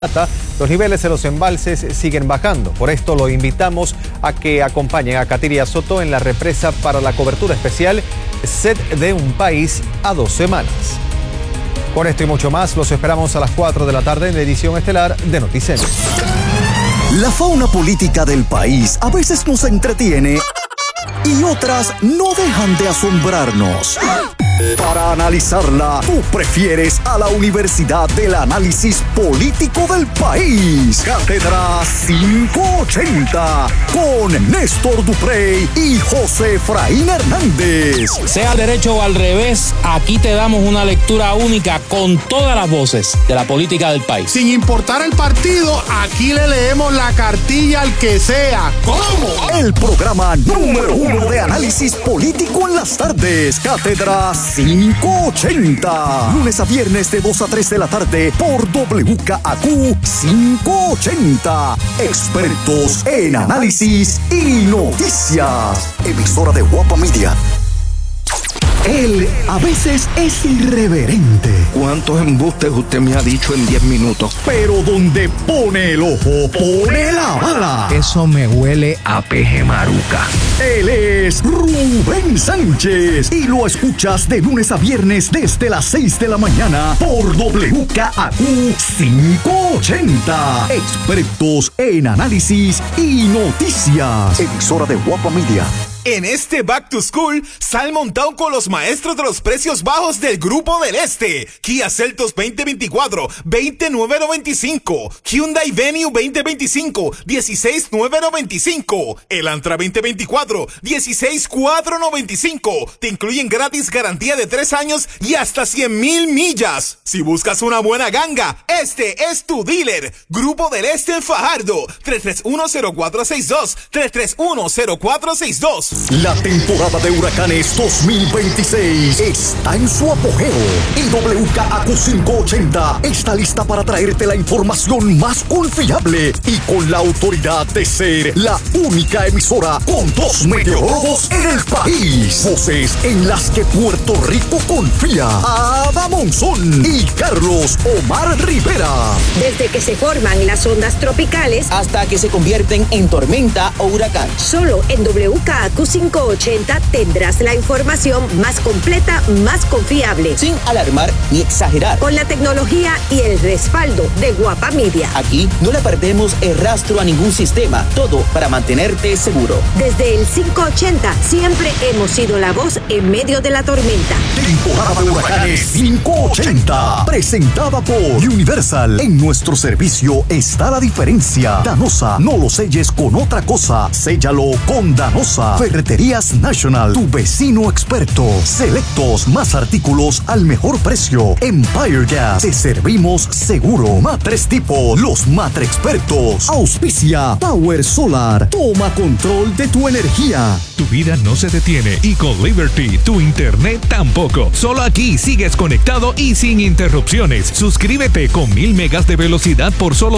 Los niveles de los embalses siguen bajando. Por esto lo invitamos a que acompañen a Katiria Soto en la represa para la cobertura especial Sed de un país a 2 semanas. Con esto y mucho más, los esperamos a las 4 de la tarde en la edición estelar de Noticentro. La fauna política del país a veces nos entretiene y otras no dejan de asombrarnos. Para analizarla, tú prefieres a la Universidad del Análisis Político del País. Cátedra 580 con Néstor Duprey y José Efraín Hernández. Sea al derecho o al revés, aquí te damos una lectura única con todas las voces de la política del país. Sin importar el partido, aquí le leemos la cartilla al que sea. ¿Cómo? El programa número 1 de análisis político en las tardes. Cátedra 580. Lunes a viernes de 2 a 3 de la tarde por WKAQ 580. Expertos en análisis y noticias. Emisora de Guapa Media. Él a veces es irreverente. ¿Cuántos embustes usted me ha dicho en 10 minutos? Pero donde pone el ojo, pone la bala. Eso me huele a peje maruca. Él es Rubén Sánchez y lo escuchas de lunes a viernes desde las 6 de la mañana por WKAQ 580. Expertos en análisis y noticias. Emisora de Guapa Media. En este Back to School, sal montado con los maestros de los precios bajos del Grupo del Este. Kia Seltos 2024, 20,995. Hyundai Venue 2025, 16,995. Elantra 2024, 16,495. Te incluyen gratis garantía de 3 años y hasta 100,000 millas. Si buscas una buena ganga, este es tu dealer. Grupo del Este en Fajardo, 331-0462, 331-0462. La temporada de huracanes 2026 está en su apogeo y WKAQ 580 está lista para traerte la información más confiable y con la autoridad de ser la única emisora con 2 meteorólogos en el país. Voces en las que Puerto Rico confía. Ada Monzón y Carlos Omar Rivera. Desde que se forman las ondas tropicales hasta que se convierten en tormenta o huracán. Solo en WKAQ 580 tendrás la información más completa, más confiable. Sin alarmar ni exagerar. Con la tecnología y el respaldo de Guapa Media. Aquí no le perdemos el rastro a ningún sistema. Todo para mantenerte seguro. Desde el 580 siempre hemos sido la voz en medio de la tormenta. Temporada de huracanes 580. Presentada por Universal. En nuestro servicio está la diferencia. Danosa, no lo selles con otra cosa. Séllalo con Danosa. Ferreterías National, tu vecino experto. Selectos, más artículos al mejor precio. Empire Gas, te servimos seguro. Matres Tipo, los matre expertos. Auspicia Power Solar. Toma control de tu energía. Tu vida no se detiene y con Liberty, tu internet tampoco. Solo aquí sigues conectado y sin interrupciones. Suscríbete con 1000 megas de velocidad por solo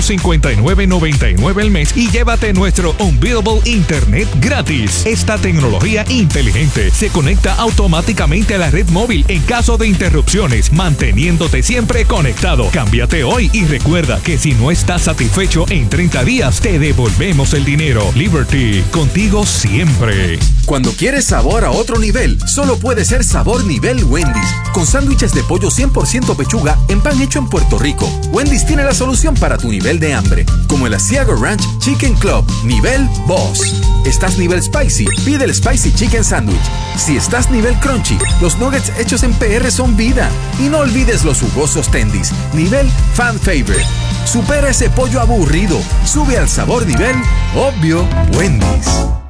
$59.99 al mes y llévate nuestro Unbeatable Internet gratis. Esta tecnología inteligente se conecta automáticamente a la red móvil en caso de interrupciones, manteniéndote siempre conectado. Cámbiate hoy y recuerda que si no estás satisfecho en 30 días, te devolvemos el dinero. Liberty, contigo siempre. Cuando quieres sabor a otro nivel, solo puede ser sabor nivel Wendy's. Con sándwiches de pollo 100% pechuga en pan hecho en Puerto Rico. Wendy's tiene la solución para tu nivel de hambre, como el Asiago Ranch Chicken Club, nivel Boss. ¿Estás nivel Spicy? Pide el Spicy Chicken Sandwich. Si estás nivel Crunchy, los nuggets hechos en PR son vida. Y no olvides los jugosos tendies, nivel Fan Favorite. Supera ese pollo aburrido. Sube al sabor nivel obvio Wendy's.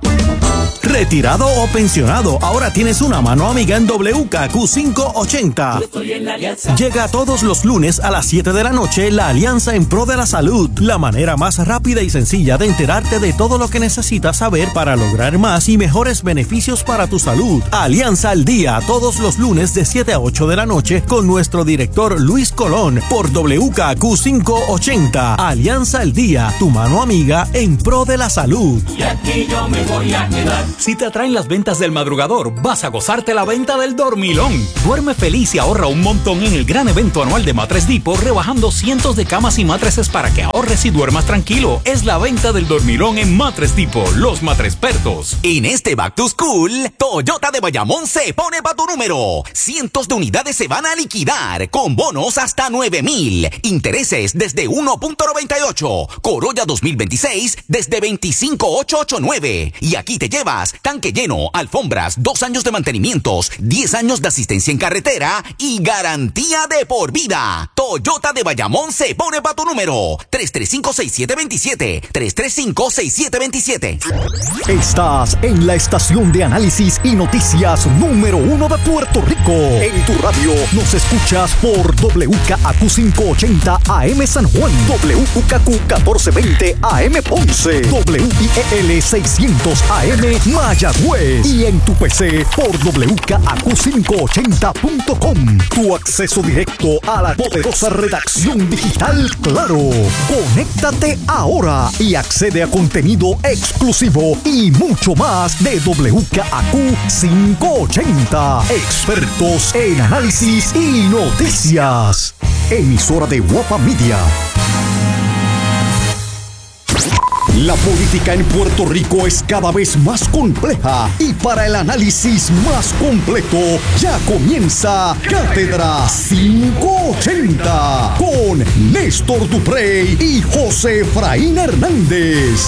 Retirado o pensionado, ahora tienes una mano amiga en WKAQ 580. Llega todos los lunes a las 7 de la noche la Alianza en Pro de la Salud, la manera más rápida y sencilla de enterarte de todo lo que necesitas saber para lograr más y mejores beneficios para tu salud. Alianza al Día, todos los lunes de 7 a 8 de la noche con nuestro director Luis Colón por WKAQ 580. Alianza al Día, tu mano amiga en Pro de la Salud. Y aquí yo me voy a quedar. Si te atraen las ventas del madrugador, vas a gozarte la venta del dormilón. Duerme feliz y ahorra un montón en el gran evento anual de Matres Depot, rebajando cientos de camas y matres para que ahorres y duermas tranquilo. Es la venta del dormilón en Matres Depot, los matrespertos. En este Back to School, Toyota de Bayamón se pone pa' tu número. Cientos de unidades se van a liquidar, con bonos hasta 9,000. Intereses desde 1.98. Corolla 2026 desde 25,889. Y aquí te llevas tanque lleno, alfombras, 2 años de mantenimientos, 10 años de asistencia en carretera y garantía de por vida. Toyota de Bayamón se pone pa' tu número. 335-6727. 335-6727. Estás en la estación de análisis y noticias número 1 de Puerto Rico. En tu radio nos escuchas por WKAQ 580 AM San Juan, WKQ 1420 AM Ponce, WIEL 600 AM Mayagüez y en tu PC por WKAQ580.com. Tu acceso directo a la poderosa redacción digital Claro. Conéctate ahora y accede a contenido exclusivo y mucho más de WKAQ 580. Expertos en análisis y noticias. Emisora de Guapa Media. La política en Puerto Rico es cada vez más compleja y para el análisis más completo ya comienza Cátedra 580 con Néstor Duprey y José Efraín Hernández.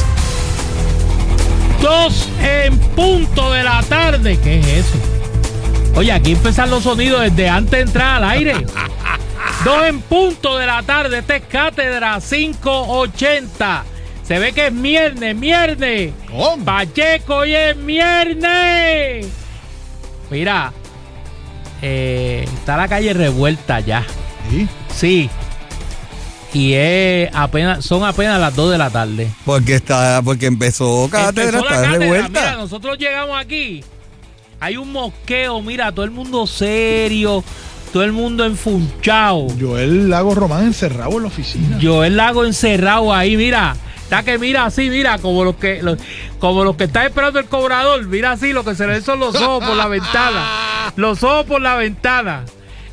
2 en punto de la tarde. ¿Qué es eso? Oye, aquí empiezan los sonidos desde antes de entrar al aire. 2 en punto de la tarde. Esta es Cátedra 580. Se ve que es viernes. Oh. Pacheco, hoy es viernes. Mira, está la calle revuelta ya. Sí. Y son apenas las 2 de la tarde. Porque empezó Cátedra, está revuelta. Mira, nosotros llegamos aquí. Hay un mosqueo, mira, todo el mundo serio, todo el mundo enfunchado. Joel Lago Román encerrado en la oficina. Joel Lago encerrado ahí, mira. Está que mira así, mira, como los que están esperando el cobrador. Mira así, lo que se le ven son los ojos por la ventana. Los ojos por la ventana.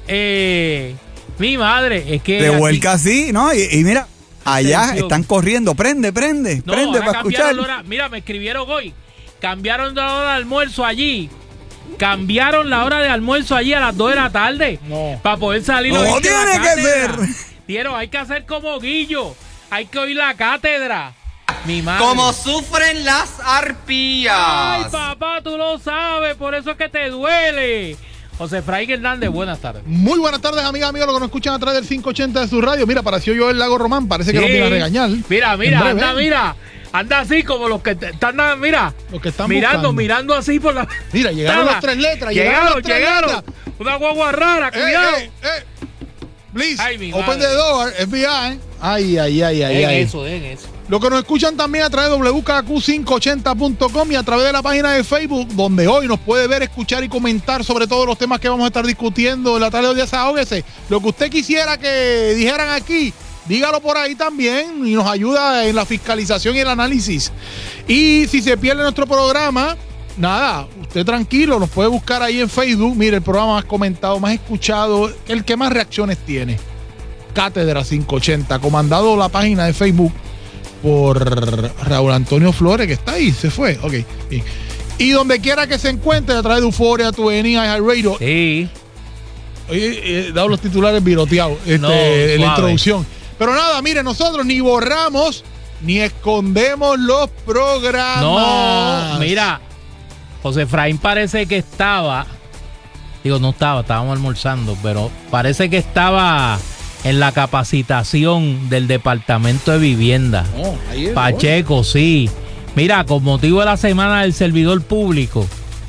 Mi madre, es que... De vuelca así, ¿no? Y mira, allá están corriendo. Prende para escuchar. Mira, me escribieron hoy. Cambiaron la hora de almuerzo allí. Cambiaron la hora de almuerzo allí a las 2 de la tarde. No. Para poder salir. No tiene que ser. Tieron, hay que hacer como Guillo. Hay que oír la cátedra. Mi madre. Como sufren las arpías. Ay, papá, tú lo sabes. Por eso es que te duele. José Efraín Hernández, buenas tardes. Muy buenas tardes, amigas, amigos, los que nos escuchan a través del 580 de su radio. Mira, apareció yo el Lago Román, parece que nos viene a regañar. Mira. Anda así como los que están, mira. Los que están mirando así por la... Mira, llegaron las 3 letras. Llegaron. Una guagua rara, cuidado. Please, open the door, FBI. Ay. Eso. Lo que nos escuchan también a través de WKQ580.com y a través de la página de Facebook, donde hoy nos puede ver, escuchar y comentar sobre todos los temas que vamos a estar discutiendo en la tarde de hoy. Desahógese. Lo que usted quisiera que dijeran aquí, dígalo por ahí también y nos ayuda en la fiscalización y el análisis. Y si se pierde nuestro programa, nada, usted tranquilo, nos puede buscar ahí en Facebook. Mire, el programa más comentado, más escuchado, el que más reacciones tiene. Cátedra 580, comandado la página de Facebook por Raúl Antonio Flores, que está ahí, se fue. Ok. Y donde quiera que se encuentre, a través de Euforia, TUNI, iHeartRadio. Sí. Oye, he dado los titulares viroteados en la introducción. Pero nada, mire, nosotros ni borramos ni escondemos los programas. No, mira, José Efraín parece que estábamos almorzando, pero parece que estaba en la capacitación del Departamento de Vivienda. Pacheco, sí. Mira, con motivo de la Semana del Servidor Público,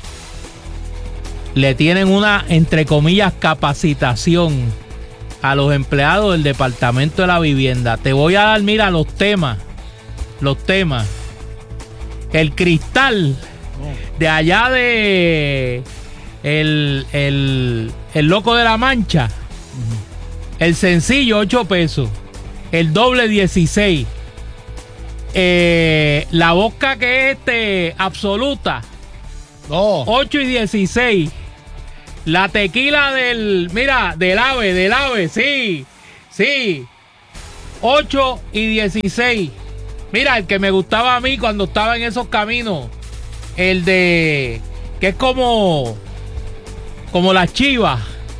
le tienen una, entre comillas, capacitación a los empleados del Departamento de la Vivienda. Te voy a dar, mira, los temas. El cristal de allá de el Loco de la Mancha. El sencillo, 8 pesos. El doble, 16. La vodka que es absoluta, No. 8 y 16. La tequila del ave, sí. 8 y 16. Mira, el que me gustaba a mí cuando estaba en esos caminos. El de... que es como las chivas.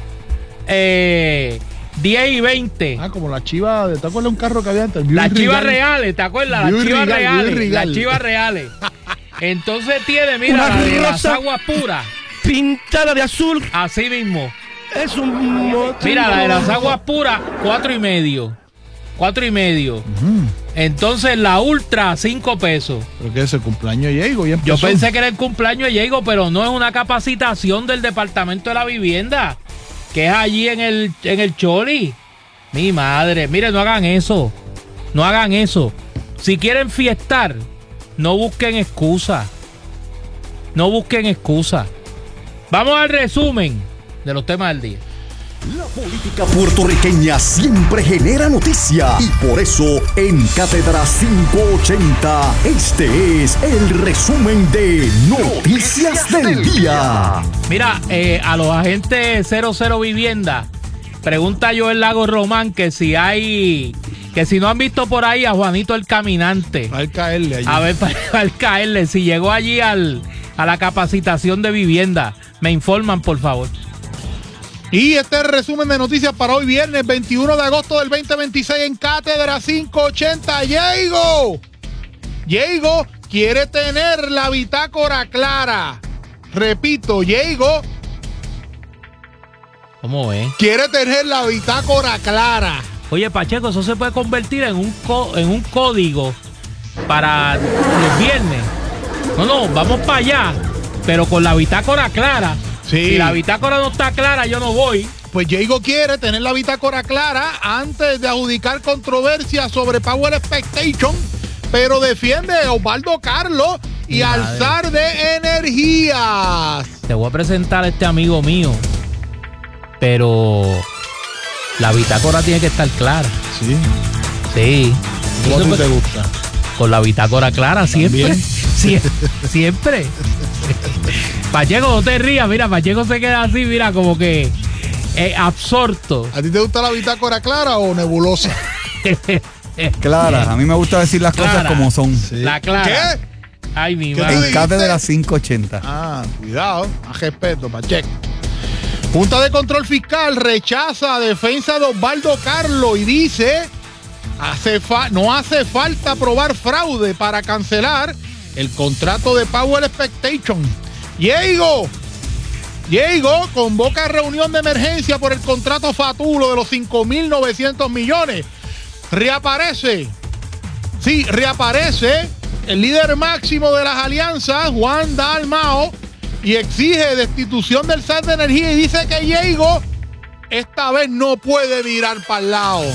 10 y 20. Como la chiva. ¿Te acuerdas de un carro que había antes? Las chivas reales, ¿te acuerdas? Las chivas reales. Las chivas reales. Entonces tiene, mira, la de las aguas puras. Pintada de azul. Así mismo. Es un motivo. Mira, la de las aguas puras, 4.5. 4.5. Entonces la ultra, 5 pesos. ¿Pero qué es el cumpleaños de Diego? Yo pensé que era el cumpleaños de Diego, pero no, es una capacitación del Departamento de la Vivienda, que es allí en el Choli. Mi madre, mire, no hagan eso. No hagan eso. Si quieren fiestar, no busquen excusa. No busquen excusa. Vamos al resumen de los temas del día. La política puertorriqueña siempre genera noticia y por eso en Cátedra 580 este es el resumen de Noticias del Día. Mira, a los agentes 00 Vivienda, pregunta Joel Lago Román que si no han visto por ahí a Juanito el Caminante. Va a caerle allí. A ver, va a caerle. Si llegó allí a la capacitación de vivienda, me informan, por favor. Y este es el resumen de noticias para hoy viernes 21 de agosto del 2026 en Cátedra 580. Diego quiere tener la bitácora clara. Repito, Diego. ¿Cómo es? Quiere tener la bitácora clara. Oye, Pacheco, eso se puede convertir en un código para los viernes. No, vamos para allá, pero con la bitácora clara. Sí. Si la bitácora no está clara, yo no voy. Pues Diego quiere tener la bitácora clara antes de adjudicar controversia sobre Power Expectation, pero defiende a Osvaldo Carlos y alzar de energías. Te voy a presentar a este amigo mío, pero la bitácora tiene que estar clara. Sí. Sí. ¿Cómo te gusta? Con la bitácora clara, siempre. Siempre. Pacheco, no te rías, mira, Pacheco se queda así, mira, como que absorto. ¿A ti te gusta la bitácora clara o nebulosa? Clara, a mí me gusta decir las cosas como son. Sí. La clara. ¿Qué? Ay, mi madre. En Cátedra 580. Cuidado, a respeto, Pacheco. Junta de Control Fiscal rechaza defensa de Osvaldo Carlos y dice no hace falta probar fraude para cancelar el contrato de Power Expectation. Diego convoca reunión de emergencia por el contrato fatulo de los 5.900 millones. Reaparece el líder máximo de las alianzas, Juan Dalmao, y exige destitución del SAT de Energía y dice que Diego esta vez no puede virar para el lado.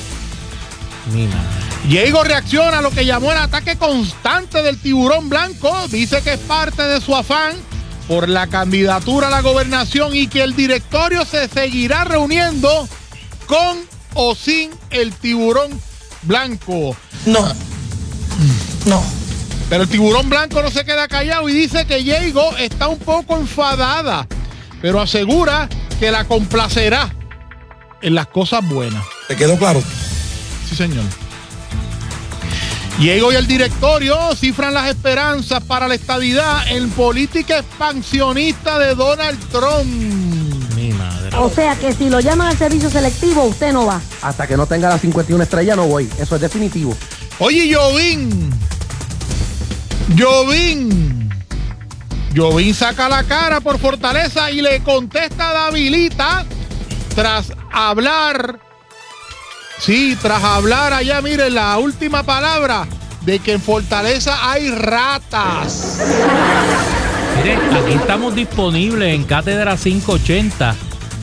Diego reacciona a lo que llamó el ataque constante del tiburón blanco. Dice que es parte de su afán por la candidatura a la gobernación y que el directorio se seguirá reuniendo con o sin el tiburón blanco. No. Pero el tiburón blanco no se queda callado y dice que Diego está un poco enfadada, pero asegura que la complacerá en las cosas buenas. ¿Te quedó claro? Sí, señor. Diego y el directorio cifran las esperanzas para la estadidad en política expansionista de Donald Trump. Mi madre. O sea que si lo llaman al servicio selectivo, usted no va. Hasta que no tenga las 51 estrellas no voy. Eso es definitivo. Oye, Jovín saca la cara por Fortaleza y le contesta a Davilita tras hablar allá, miren, la última palabra de que en Fortaleza hay ratas. Mire, aquí estamos disponibles en Cátedra 580.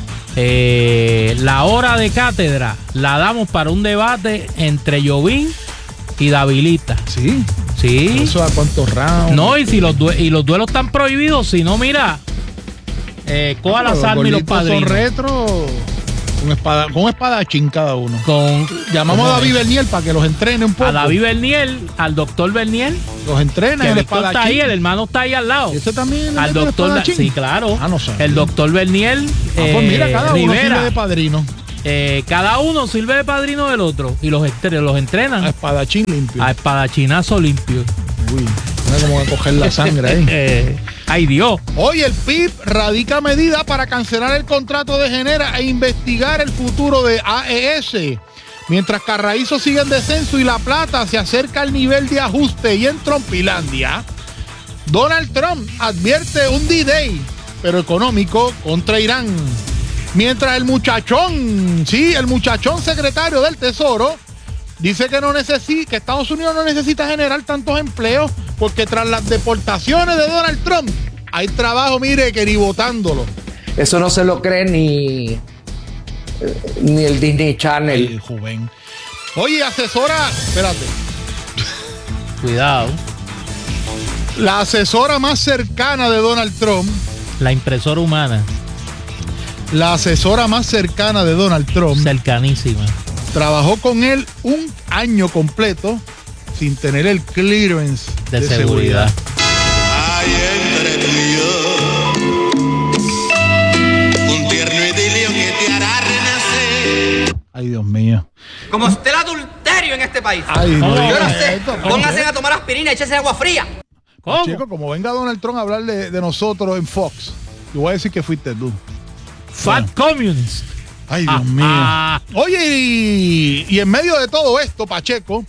La hora de cátedra la damos para un debate entre Jovín y Davilita. Sí. ¿Eso a cuántos rounds? No, y si los duelos están prohibidos, si no, mira, coja las armas y los padrinos. Son retro. Con un espadachín cada uno. Llamamos a David Bernier para que los entrene un poco. A David Bernier, al doctor Bernier. Los entrena. El espadachín está ahí, el hermano está ahí al lado. ¿Ese también al doctor? Sí, claro. No sé. El doctor Bernier. Pues mira, cada uno sirve de padrino. Cada uno sirve de padrino del otro y los entrenan. A espadachín limpio. A espadachinazo limpio. Uy, mira cómo va a coger la sangre ahí. ¡Ay, Dios! Hoy el PIB radica medida para cancelar el contrato de Genera e investigar el futuro de AES. Mientras Carraízo sigue en descenso y La Plata se acerca al nivel de ajuste. Y en Trumpilandia, Donald Trump advierte un D-Day, pero económico, contra Irán. Mientras el muchachón secretario del Tesoro, dice que Estados Unidos no necesita generar tantos empleos porque tras las deportaciones de Donald Trump hay trabajo, mire, que ni votándolo. Eso no se lo cree ni el Disney Channel. Ay, joven. Oye, asesora, espérate. Cuidado. La asesora más cercana de Donald Trump. La impresora humana. La asesora más cercana de Donald Trump. Cercanísima. Trabajó con él un año completo sin tener el clearance de seguridad. Hay entre tú y yo un tierno idilio que te hará renacer. Ay, Dios mío. Como esté el adulterio en este país. Ay, no. Yo no sé. Pónganse a tomar aspirina y échese agua fría. ¿Cómo? Chico, como venga Donald Trump a hablar de nosotros en Fox, yo voy a decir que fuiste tú. Fat Communist. Ay, Dios mío. Oye, y en medio de todo esto, Pacheco,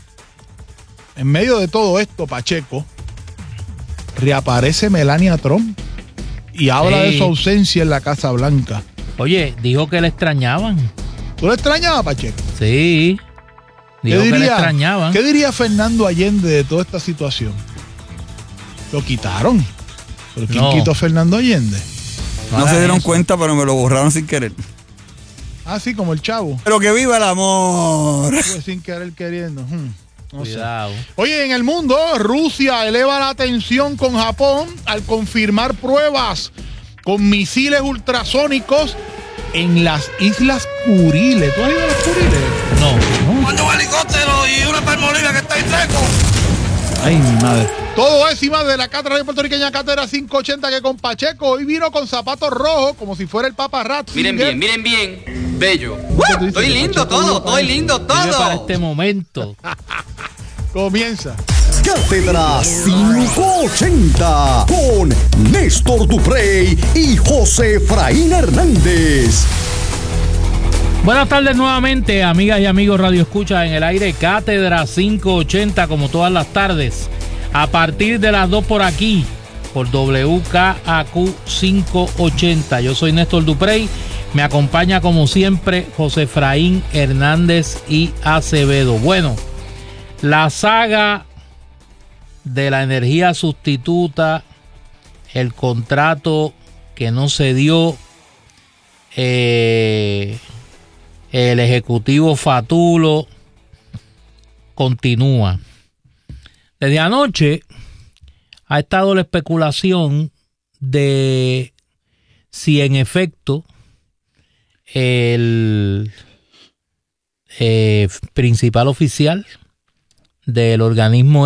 reaparece Melania Trump y habla de su ausencia en la Casa Blanca. Oye, dijo que le extrañaban. ¿Tú le extrañabas, Pacheco? Sí. Dijo que le extrañaban. ¿Qué diría Fernando Allende de toda esta situación? Lo quitaron. ¿Pero quién quitó a Fernando Allende? No se dieron cuenta, pero me lo borraron sin querer. Ah, sí, como el Chavo. Pero que viva el amor. Pues sin querer queriendo. No Cuidado. sé. Oye, en el mundo, Rusia eleva la tensión con Japón al confirmar pruebas con misiles ultrasónicos en las Islas Kuriles. ¿Tú has ido a las Kuriles? No. Cuando un helicóptero y una palmolina que está en seco. Ay, mi madre. Todo es y más de la cátedra puertorriqueña Cátedra 580 que con Pacheco hoy vino con zapatos rojos como si fuera el Papa Ratzinger. Miren bien. Bello. Estoy lindo todo. Para este momento. Comienza. Cátedra 580 con Néstor Duprey y José Efraín Hernández. Buenas tardes nuevamente, amigas y amigos Radio Escucha en el aire. Cátedra 580 como todas las tardes. A partir de las 2 por aquí, por WKAQ 580. Yo soy Néstor Duprey. Me acompaña como siempre José Efraín Hernández y Acevedo. Bueno, la saga de la energía sustituta, el contrato que no se dio, el ejecutivo Fatulo continúa. Desde anoche ha estado la especulación de si en efecto el principal oficial del organismo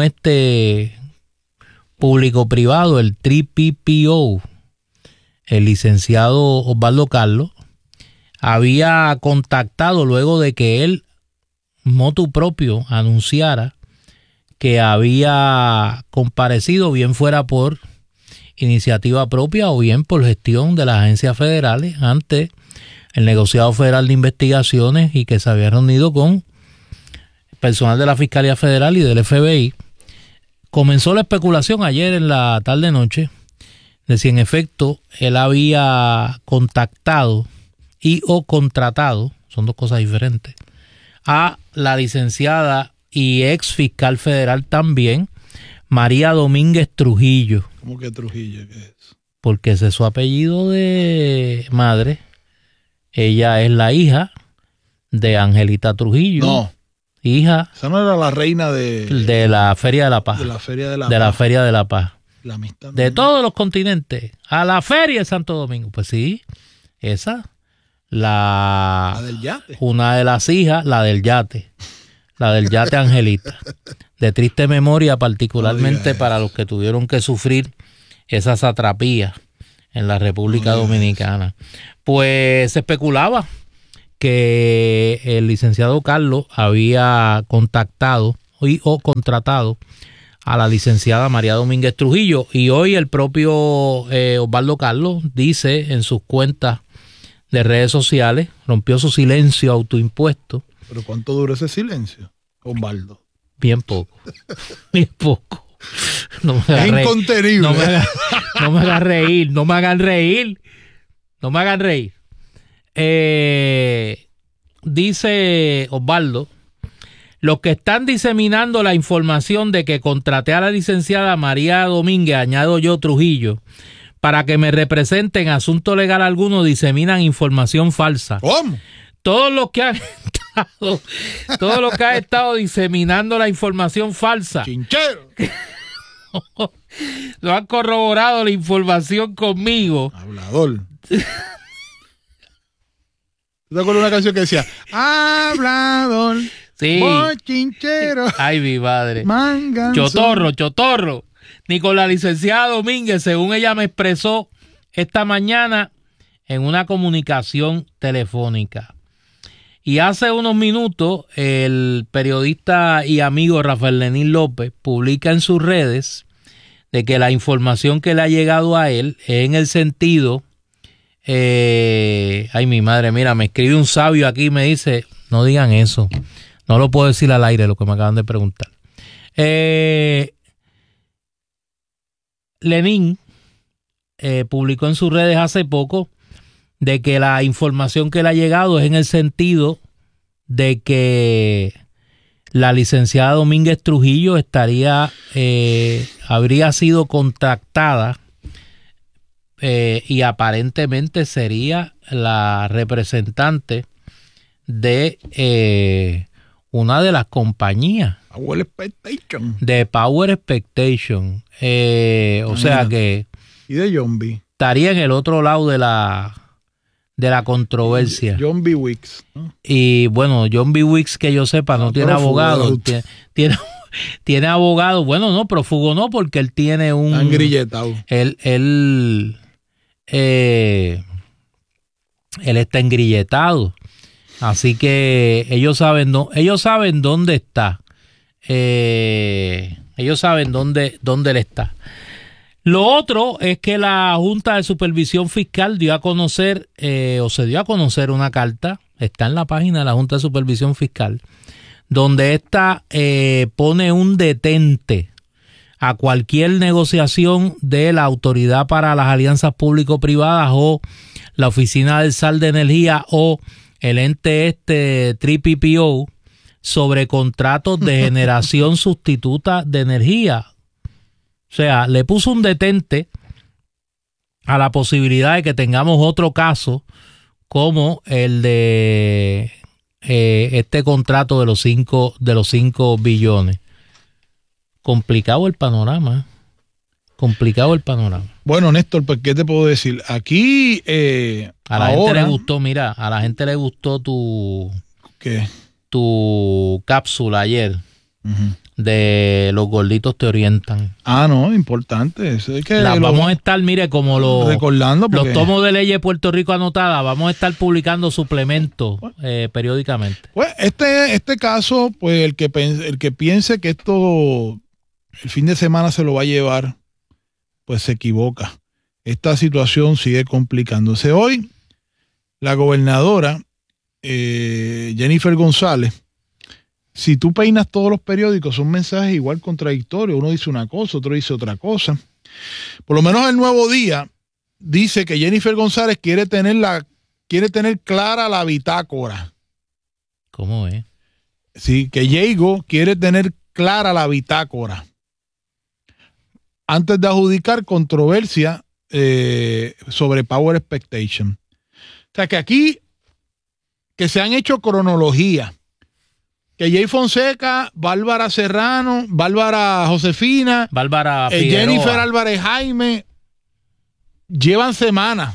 público-privado, el TPPO, el licenciado Osvaldo Carlos, había contactado luego de que él, motu propio, anunciara que había comparecido, bien fuera por iniciativa propia o bien por gestión de las agencias federales, ante el negociado federal de investigaciones, y que se había reunido con personal de la Fiscalía Federal y del FBI. Comenzó la especulación ayer en la tarde-noche de si en efecto él había contactado y o contratado, son dos cosas diferentes, a la licenciada y ex fiscal federal también, María Domínguez Trujillo. ¿Cómo que Trujillo? ¿Qué es? Porque ese es su apellido de madre. Ella es la hija de Angelita Trujillo. No. Hija. Esa no era la reina de la Feria de la Paz. De la Feria de la Paz. De la Feria de la Paz. La amistad. De todos los continentes. A la Feria de Santo Domingo. Pues sí, esa. La del yate. Una de las hijas, la del yate Angelita, de triste memoria, particularmente para los que tuvieron que sufrir esa satrapía en la República Dominicana. Pues se especulaba que el licenciado Carlos había contactado o contratado a la licenciada María Domínguez Trujillo, y hoy el propio Osvaldo Carlos dice en sus cuentas de redes sociales, rompió su silencio autoimpuesto. ¿Pero cuánto duró ese silencio, Osvaldo? Bien poco. Bien poco. No me es incontenible. No me hagan reír. No me hagan reír. Dice Osvaldo: los que están diseminando la información de que contraté a la licenciada María Domínguez, añado yo Trujillo, para que me represente en asunto legal alguno, diseminan información falsa. ¿Cómo? Todos los que han estado diseminando la información falsa. ¡Chinchero! No han corroborado la información conmigo. Hablador. ¿Te acuerdas de una canción que decía hablador? Sí. Bochinchero. Ay, mi madre. Manganzón. Chotorro. Ni con la licenciada Domínguez, según ella me expresó esta mañana en una comunicación telefónica. Y hace unos minutos, el periodista y amigo Rafael Lenín López publica en sus redes de que la información que le ha llegado a él es en el sentido... ay, mi madre, mira, me escribe un sabio aquí y me dice, no digan eso. No lo puedo decir al aire, lo que me acaban de preguntar. Lenín publicó en sus redes hace poco de que la información que le ha llegado es en el sentido de que la licenciada Domínguez Trujillo habría sido contactada y aparentemente sería la representante de una de las compañías de Power Expectation. O sea que... Y de John B. Estaría en el otro lado de la controversia. John B. Wicks. Y bueno, John B. Wicks, que yo sepa, no tiene abogado. Tiene abogado. Bueno, no, prófugo no, porque él tiene un... Engrilletado. Él está engrilletado. Así que ellos saben dónde está. Ellos saben dónde él está. Lo otro es que la Junta de Supervisión Fiscal dio a conocer, se dio a conocer una carta, está en la página de la Junta de Supervisión Fiscal, donde esta pone un detente a cualquier negociación de la Autoridad para las Alianzas Público-Privadas o la Oficina del SAR de Energía o el ente PPO sobre contratos de generación sustituta de energía. O sea, le puso un detente a la posibilidad de que tengamos otro caso como el de este contrato de los 5 billones. Complicado el panorama. Bueno, Néstor, pues, ¿qué te puedo decir? Aquí a la gente le gustó, mira, a la gente le gustó tu cápsula ayer. De los gorditos te orientan. No, importante. Eso es que vamos a estar, mire, como recordando los tomos de leyes de Puerto Rico anotadas, vamos a estar publicando suplementos periódicamente. Pues este caso, pues el que piense que esto el fin de semana se lo va a llevar, pues se equivoca. Esta situación sigue complicándose. Hoy, la gobernadora Jennifer González, si tú peinas todos los periódicos, son mensajes igual contradictorios. Uno dice una cosa, otro dice otra cosa. Por lo menos el Nuevo Día dice que Jennifer González quiere tener clara la bitácora. ¿Cómo es? Sí, que Diego quiere tener clara la bitácora antes de adjudicar controversia sobre Power Expectation. O sea, que aquí que se han hecho cronología. Que Jay Fonseca, Bárbara Serrano, Bárbara Josefina, Bárbara Jennifer Álvarez Jaime llevan semanas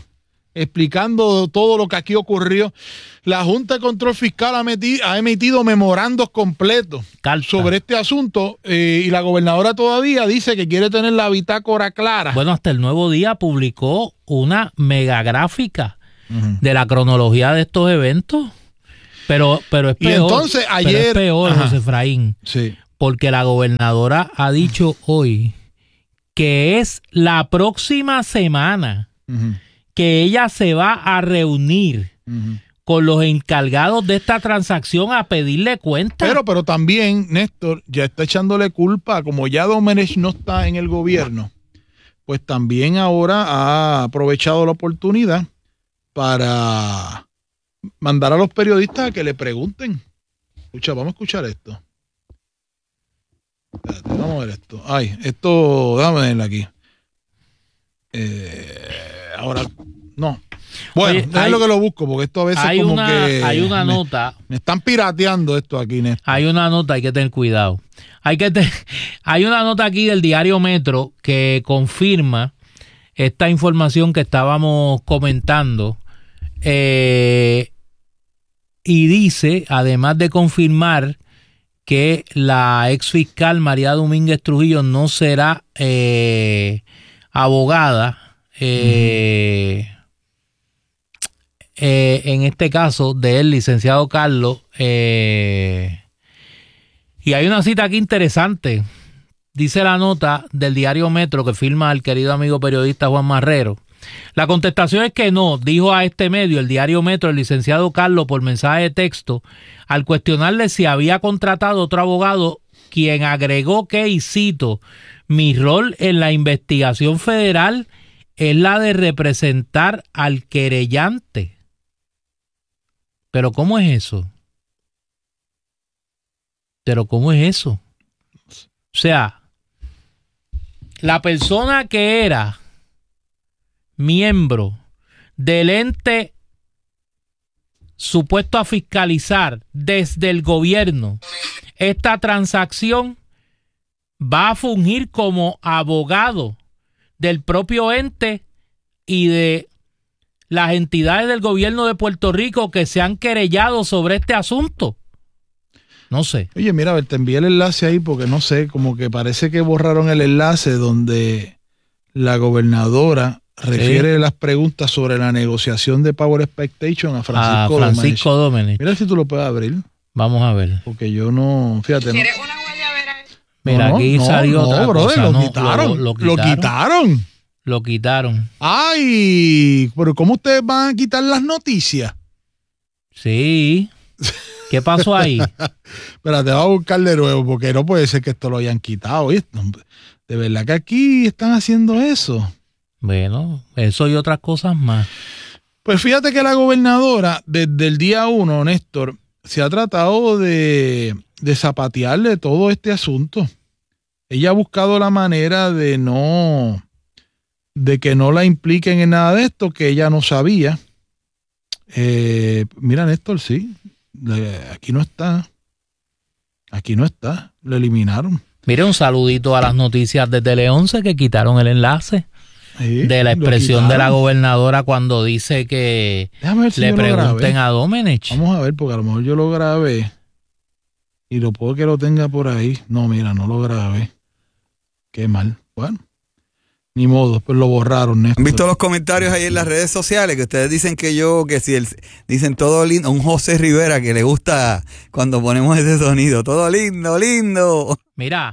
explicando todo lo que aquí ocurrió. La Junta de Control Fiscal ha emitido memorandos completos sobre este asunto y la gobernadora todavía dice que quiere tener la bitácora clara. Bueno, hasta el Nuevo Día publicó una megagráfica de la cronología de estos eventos. Pero es peor. Y entonces ayer, pero es peor, José Efraín, sí, porque la gobernadora ha dicho hoy que es la próxima semana que ella se va a reunir con los encargados de esta transacción a pedirle cuenta. Pero también, Néstor, ya está echándole culpa, como ya Domenech no está en el gobierno, pues también ahora ha aprovechado la oportunidad para mandar a los periodistas a que le pregunten. Escucha, vamos a escuchar esto. Espérate, vamos a ver esto. Esto, déjame verlo aquí. Ahora, no. Bueno, es lo que lo busco, porque esto a veces hay como que... Hay una nota. Me están pirateando esto aquí, Néstor. Hay una nota, hay que tener cuidado. Hay una nota aquí del diario Metro que confirma esta información que estábamos comentando. Y dice, además de confirmar que la ex fiscal María Domínguez Trujillo no será abogada, en este caso del licenciado Carlos, y hay una cita aquí interesante. Dice la nota del diario Metro que firma el querido amigo periodista Juan Marrero. La contestación es que no, dijo a este medio, el diario Metro, el licenciado Carlos por mensaje de texto, al cuestionarle si había contratado otro abogado, quien agregó que, y cito, mi rol en la investigación federal es la de representar al querellante. ¿Pero cómo es eso? O sea, la persona que era miembro del ente supuesto a fiscalizar desde el gobierno esta transacción va a fungir como abogado del propio ente y de las entidades del gobierno de Puerto Rico que se han querellado sobre este asunto. No sé. Oye, mira, a ver, te envié el enlace ahí porque no sé, como que parece que borraron el enlace donde la gobernadora refiere las preguntas sobre la negociación de Power Expectation a Francisco Domenech. Mira si tú lo puedes abrir. Vamos a ver. Porque yo no, fíjate. ¿No? ¿Quieres una guayabera? Mira, aquí salió otra cosa. Lo quitaron. Lo quitaron. Lo quitaron. Ay, pero ¿cómo ustedes van a quitar las noticias? Sí. ¿Qué pasó ahí? Espérate, voy a buscar de nuevo porque no puede ser que esto lo hayan quitado. De verdad que aquí están haciendo eso. Bueno, eso y otras cosas más. Pues fíjate que la gobernadora, desde el día 1, Néstor, se ha tratado de zapatearle todo este asunto. Ella ha buscado la manera de que no la impliquen en nada de esto, que ella no sabía. Mira, Néstor, sí. Aquí no está. Lo eliminaron. Mire, un saludito a las noticias de Tele 11 que quitaron el enlace. Sí, de la expresión de la gobernadora cuando dice que le pregunten a Domenech. Vamos a ver, porque a lo mejor yo lo grabé y lo puedo que lo tenga por ahí. No, mira, no lo grabé. Qué mal. Bueno, ni modo, pues lo borraron, Néstor. ¿Han visto los comentarios ahí en las redes sociales? Que ustedes dicen dicen todo lindo. Un José Rivera que le gusta cuando ponemos ese sonido. Todo lindo, lindo. Mira.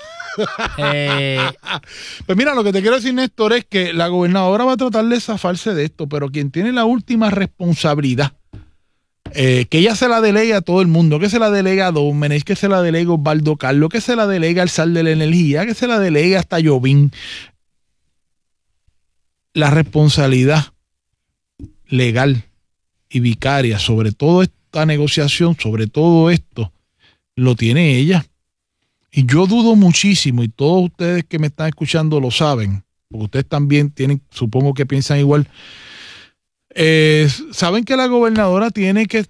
Pues mira, lo que te quiero decir, Néstor, es que la gobernadora va a tratar de zafarse de esto, pero quien tiene la última responsabilidad, que ella se la delega a todo el mundo, que se la delega a Domenech, que se la delega a Osvaldo Carlos, que se la delega al Sal de la Energía, que se la delega hasta Jovín. La responsabilidad legal y vicaria sobre toda esta negociación, sobre todo esto, lo tiene ella. Y yo dudo muchísimo, y todos ustedes que me están escuchando lo saben, porque ustedes también tienen, supongo que piensan igual, saben que la gobernadora tiene que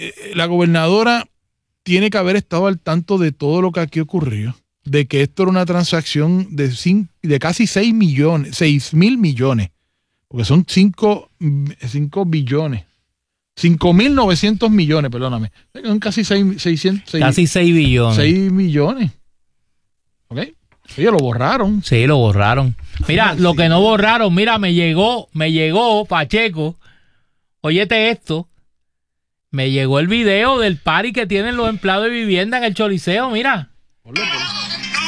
haber estado al tanto de todo lo que aquí ocurrió, de que esto era una transacción de casi 6 mil millones, Porque son 5 billones. 5.900 millones, perdóname. Son casi 600. Casi 6 billones. 6 millones. ¿Ok? Ellos lo borraron. Sí, lo borraron. Mira, lo que no borraron, mira, me llegó, Pacheco. Óyete esto. Me llegó el video del party que tienen los empleados de vivienda en el Choliseo, mira.